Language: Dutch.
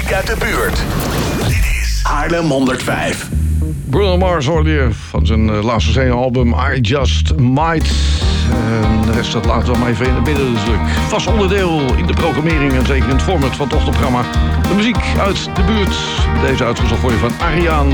muziek uit de buurt. Dit is Haarlem 105. Bruno Mars hoorde je van zijn laatste single-album I Just Might. En de rest dat laten we maar even in het midden. Dus vast onderdeel in de programmering en zeker in het format van het ochtendprogramma. De muziek uit de buurt. Deze uitgezocht voor je van Ariaan.